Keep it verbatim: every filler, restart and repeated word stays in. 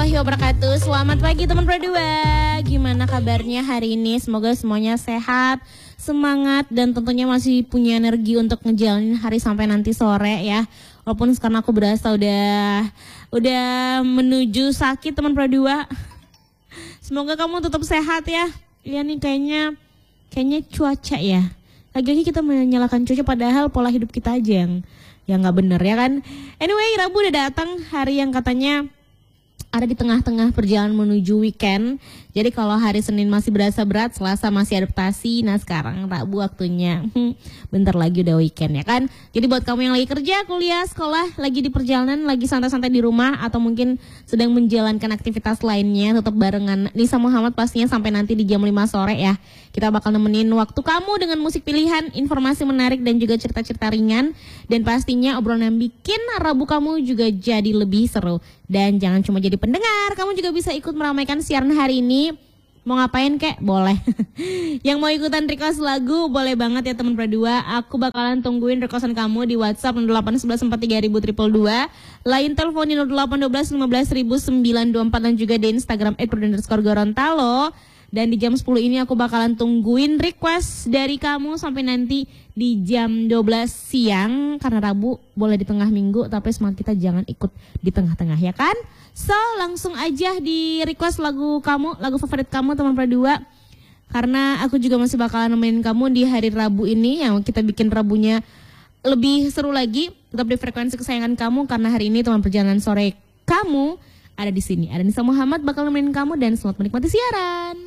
warahmatullahi wabarakatuh. Selamat pagi teman Pro dua. Gimana kabarnya hari ini? Semoga semuanya sehat, semangat, dan tentunya masih punya energi untuk ngejalanin hari sampai nanti sore ya. Walaupun sekarang aku berasa udah udah menuju sakit teman Pro dua. Semoga kamu tetap sehat ya. Iya nih kayaknya kayaknya cuaca ya. Lagi-lagi kita menyalahkan cuaca padahal pola hidup kita aja yang yang nggak bener ya kan. Anyway, Rabu udah datang, hari yang katanya ada di tengah-tengah perjalanan menuju weekend. Jadi kalau hari Senin masih berasa berat, Selasa masih adaptasi. Nah sekarang Rabu waktunya hmm, bentar lagi udah weekend ya kan. Jadi buat kamu yang lagi kerja, kuliah, sekolah, lagi di perjalanan, lagi santai-santai di rumah, atau mungkin sedang menjalankan aktivitas lainnya, tetap barengan Nisa Muhammad pastinya sampai nanti di jam lima sore ya. Kita bakal nemenin waktu kamu dengan musik pilihan, informasi menarik, dan juga cerita-cerita ringan. Dan pastinya obrolan yang bikin Rabu kamu juga jadi lebih seru. Dan jangan cuma jadi pendengar, kamu juga bisa ikut meramaikan siaran hari ini. Mau ngapain kek? Boleh. Yang mau ikutan request lagu boleh banget ya teman Pro dua. Aku bakalan tungguin requestan kamu di WhatsApp nol delapan satu satu empat tiga nol nol nol dua. Lain telepon di nol delapan satu dua lima belas sembilan dua empat dan juga di Instagram et pro underscore gorontalo. Dan di jam sepuluh ini aku bakalan tungguin request dari kamu sampai nanti di jam dua belas siang. Karena Rabu boleh di tengah minggu, tapi semangat kita jangan ikut di tengah-tengah ya kan. So langsung aja di request lagu kamu, lagu favorit kamu teman Pro dua. Karena aku juga masih bakalan nemenin kamu di hari Rabu ini, yang kita bikin Rabunya lebih seru lagi. Tetap di frekuensi kesayangan kamu, karena hari ini teman perjalanan sore kamu ada di sini. Ada Nisa Muhammad bakal nemenin kamu, dan selamat menikmati siaran.